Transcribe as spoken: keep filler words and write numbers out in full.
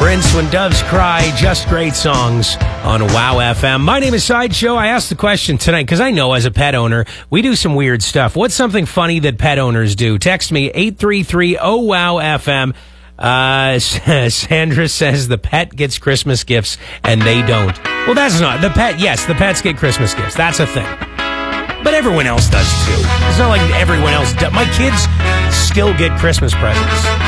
Prince, When Doves Cry, just great songs on Wow F M. My name is Sideshow. I asked the question tonight because I know as a pet owner, we do some weird stuff. What's something funny that pet owners do? Text me eight three three oh wow F M. Uh, Sandra says the pet gets Christmas gifts and they don't. Well, that's not. The pet, yes, the pets get Christmas gifts. That's a thing. But everyone else does too. It's not like everyone else does. My kids still get Christmas presents.